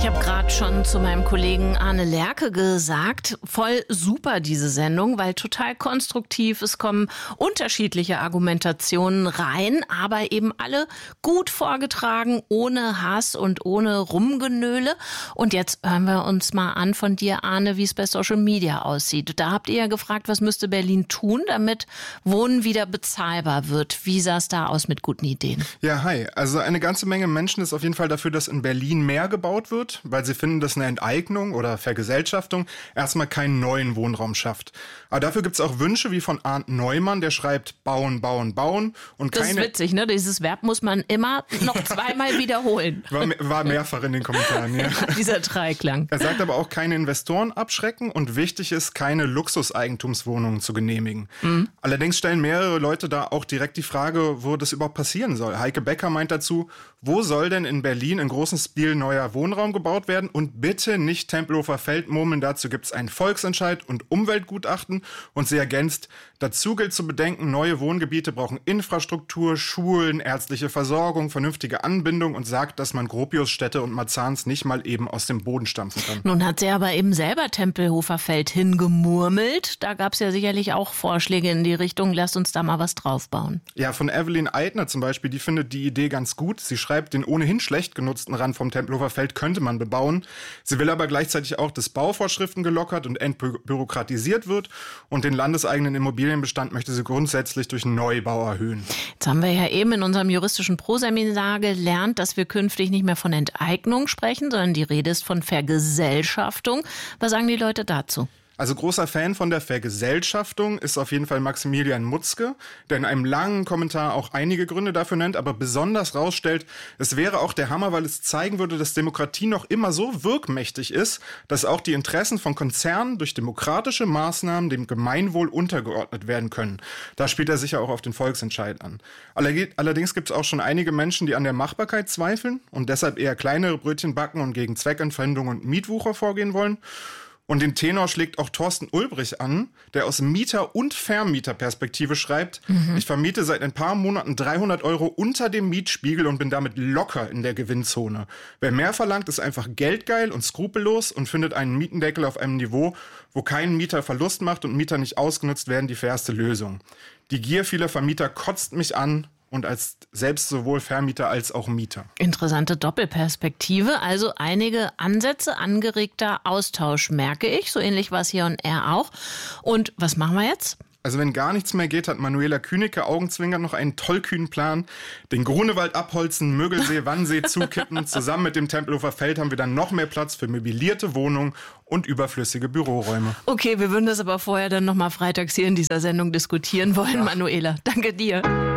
Ich habe gerade schon zu meinem Kollegen Arne Lerche gesagt, voll super diese Sendung, weil total konstruktiv. Es kommen unterschiedliche Argumentationen rein, aber eben alle gut vorgetragen, ohne Hass und ohne Rumgenöle. Und jetzt hören wir uns mal an von dir, Arne, wie es bei Social Media aussieht. Da habt ihr ja gefragt, was müsste Berlin tun, damit Wohnen wieder bezahlbar wird. Wie sah es da aus mit guten Ideen? Ja, hi. Also eine ganze Menge Menschen ist auf jeden Fall dafür, dass in Berlin mehr gebaut wird, weil sie finden, dass eine Enteignung oder Vergesellschaftung erstmal keinen neuen Wohnraum schafft. Aber dafür gibt es auch Wünsche wie von Arndt Neumann, der schreibt bauen, bauen, bauen. Und das ist witzig, ne? Dieses Verb muss man immer noch zweimal wiederholen. War mehrfach in den Kommentaren, ja. Dieser Dreiklang. Er sagt aber auch, keine Investoren abschrecken und wichtig ist, keine Luxuseigentumswohnungen zu genehmigen. Allerdings stellen mehrere Leute da auch direkt die Frage, wo das überhaupt passieren soll. Heike Becker meint dazu, wo soll denn in Berlin in großem Stil neuer Wohnraum gebaut werden? Und bitte nicht Tempelhofer Feld murmeln, dazu gibt es einen Volksentscheid und Umweltgutachten. Und sie ergänzt, dazu gilt zu bedenken, neue Wohngebiete brauchen Infrastruktur, Schulen, ärztliche Versorgung, vernünftige Anbindung und sagt, dass man Gropiusstädte und Marzahns nicht mal eben aus dem Boden stampfen kann. Nun hat sie aber eben selber Tempelhofer Feld hingemurmelt. Da gab es ja sicherlich auch Vorschläge in die Richtung, lasst uns da mal was draufbauen. Ja, von Evelyn Eitner zum Beispiel, die findet die Idee ganz gut. Sie schreibt, den ohnehin schlecht genutzten Rand vom Tempelhofer Feld könnte man bebauen. Sie will aber gleichzeitig auch, dass Bauvorschriften gelockert und entbürokratisiert wird. Und den landeseigenen Immobilienbestand möchte sie grundsätzlich durch Neubau erhöhen. Jetzt haben wir ja eben in unserem juristischen Proseminar gelernt, dass wir künftig nicht mehr von Enteignung sprechen, sondern die Rede ist von Vergesellschaftung. Was sagen die Leute dazu? Also großer Fan von der Vergesellschaftung ist auf jeden Fall Maximilian Mutzke, der in einem langen Kommentar auch einige Gründe dafür nennt, aber besonders rausstellt, es wäre auch der Hammer, weil es zeigen würde, dass Demokratie noch immer so wirkmächtig ist, dass auch die Interessen von Konzernen durch demokratische Maßnahmen dem Gemeinwohl untergeordnet werden können. Da spielt er sicher auch auf den Volksentscheid an. Allerdings gibt es auch schon einige Menschen, die an der Machbarkeit zweifeln und deshalb eher kleinere Brötchen backen und gegen Zweckentfremdung und Mietwucher vorgehen wollen. Und den Tenor schlägt auch Thorsten Ulbrich an, der aus Mieter- und Vermieterperspektive schreibt, Ich vermiete seit ein paar Monaten 300 € unter dem Mietspiegel und bin damit locker in der Gewinnzone. Wer mehr verlangt, ist einfach geldgeil und skrupellos und findet einen Mietendeckel auf einem Niveau, wo kein Mieter Verlust macht und Mieter nicht ausgenutzt werden, die fairste Lösung. Die Gier vieler Vermieter kotzt mich an. Und als selbst sowohl Vermieter als auch Mieter. Interessante Doppelperspektive, also einige Ansätze, angeregter Austausch, merke ich. So ähnlich war es hier und er auch. Und was machen wir jetzt? Also wenn gar nichts mehr geht, hat Manuela Kühnecke augenzwinkern noch einen tollkühnen Plan. Den Grunewald abholzen, Mögelsee, Wannsee zukippen. Zusammen mit dem Tempelhofer Feld haben wir dann noch mehr Platz für möblierte Wohnungen und überflüssige Büroräume. Okay, wir würden das aber vorher dann noch mal freitags hier in dieser Sendung diskutieren wollen, ja. Manuela. Danke dir.